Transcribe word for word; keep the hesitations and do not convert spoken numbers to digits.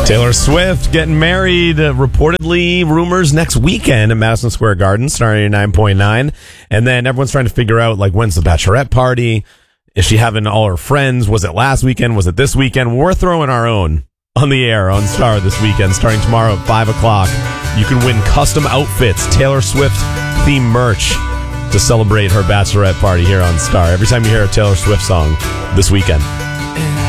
Taylor Swift getting married, uh, reportedly rumors next weekend at Madison Square Garden, Star eighty-nine point nine. And then everyone's trying to figure out, like, when's the bachelorette party? Is she having all her friends? Was it last weekend? Was it this weekend? We're throwing our own on the air on Star this weekend, starting tomorrow at five o'clock. You can win custom outfits, Taylor Swift theme merch to celebrate her bachelorette party here on Star. Every time you hear a Taylor Swift song this weekend.